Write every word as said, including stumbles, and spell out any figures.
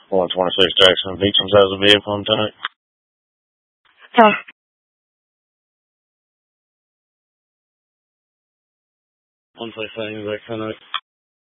one twenty-six Jackson. Victims has a vehicle on tonight. Huh. one twenty-seven Jackson.